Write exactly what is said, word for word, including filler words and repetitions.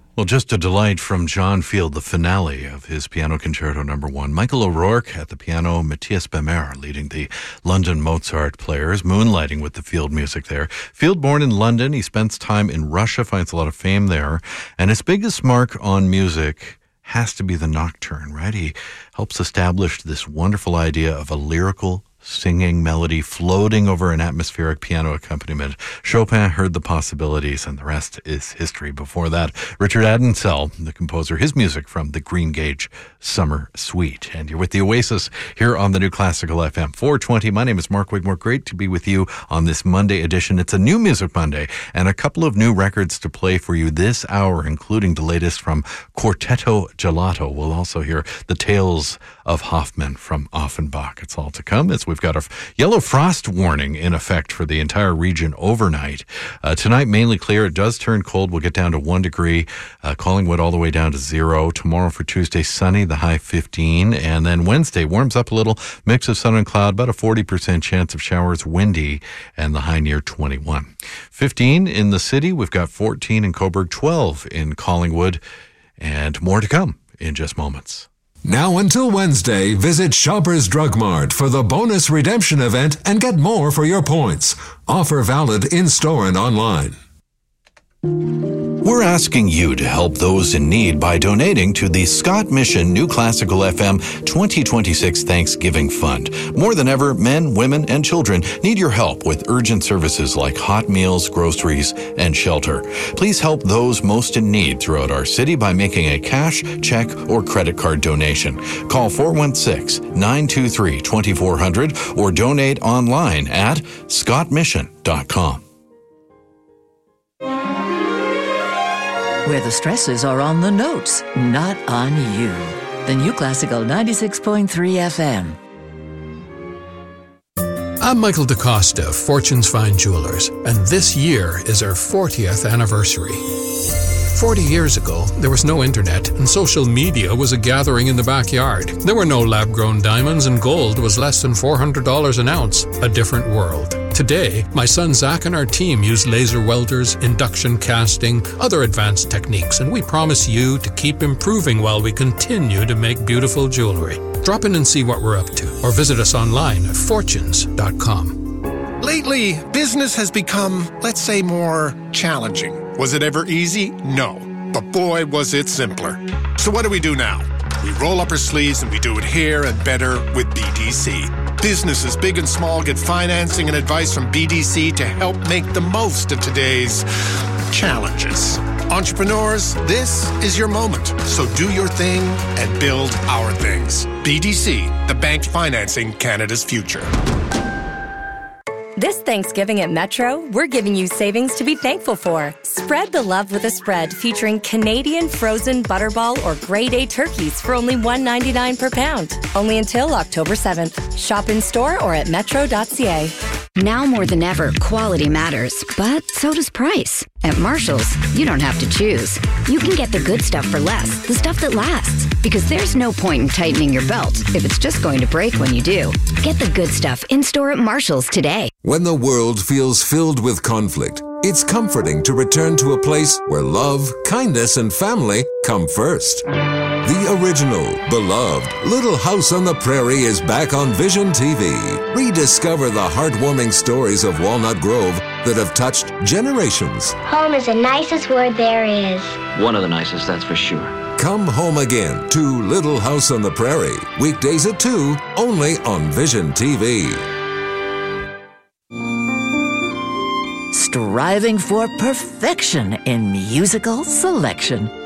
Well, just a delight from John Field, the finale of his Piano Concerto Number One. Michael O'Rourke at the piano, Matthias Bemer leading the London Mozart players, moonlighting with the Field music there. Field, born in London, he spends time in Russia, finds a lot of fame there, and his biggest mark on music has to be the nocturne, right? He helps establish this wonderful idea of a lyrical singing melody floating over an atmospheric piano accompaniment. Chopin heard the possibilities, and the rest is history. Before that, Richard Adensell, the composer, his music from the Green Gage Summer Suite. And you're with the Oasis here on the New Classical F M four twenty. My name is Mark Wigmore. Great to be with you on this Monday edition. It's a new Music Monday and a couple of new records to play for you this hour, including the latest from Quartetto Gelato. We'll also hear the tales of Hoffman from Offenbach. It's all to come as we've got a yellow frost warning in effect for the entire region overnight. Uh, tonight, mainly clear. It does turn cold. We'll get down to one degree. Uh, Collingwood all the way down to zero. Tomorrow for Tuesday, sunny, the high fifteen. And then Wednesday warms up a little. Mix of sun and cloud, about a forty percent chance of showers, windy, and the high near twenty-one. fifteen in the city. We've got fourteen in Coburg, twelve in Collingwood, and more to come in just moments. Now until Wednesday, visit Shoppers Drug Mart for the bonus redemption event and get more for your points. Offer valid in-store and online. We're asking you to help those in need by donating to the Scott Mission New Classical F M twenty twenty-six Thanksgiving Fund. More than ever, men, women, and children need your help with urgent services like hot meals, groceries, and shelter. Please help those most in need throughout our city by making a cash, check, or credit card donation. Call four one six, nine two three, two four zero zero or donate online at scott mission dot com. Where the stresses are on the notes, not on you. The New Classical ninety-six point three F M. I'm Michael DaCosta of Fortune's Fine Jewelers, and this year is our fortieth anniversary. Forty years ago, there was no internet, and social media was a gathering in the backyard. There were no lab-grown diamonds, and gold was less than four hundred dollars an ounce. A different world. Today, my son Zach and our team use laser welders, induction casting, other advanced techniques, and we promise you to keep improving while we continue to make beautiful jewelry. Drop in and see what we're up to, or visit us online at fortunes dot com. Lately, business has become, let's say, more challenging. Was it ever easy? No. But boy, was it simpler. So what do we do now? We roll up our sleeves and we do it here and better with B D C. Businesses big and small get financing and advice from B D C to help make the most of today's challenges. Entrepreneurs, this is your moment. So do your thing and build our things. B D C, the bank financing Canada's future. This Thanksgiving at Metro, we're giving you savings to be thankful for. Spread the love with a spread featuring Canadian frozen butterball or grade A turkeys for only one dollar ninety-nine per pound. Only until October seventh. Shop in store or at metro dot c a. Now more than ever, quality matters, but so does price. At Marshall's, you don't have to choose. You can get the good stuff for less, the stuff that lasts. Because there's no point in tightening your belt if it's just going to break when you do. Get the good stuff in-store at Marshall's today. When the world feels filled with conflict, it's comforting to return to a place where love, kindness, and family come first. The original, beloved Little House on the Prairie is back on Vision T V. Rediscover the heartwarming stories of Walnut Grove that have touched generations. Home is the nicest word there is. One of the nicest, that's for sure. Come home again to Little House on the Prairie. Weekdays at two, only on Vision T V. Striving for perfection in musical selection.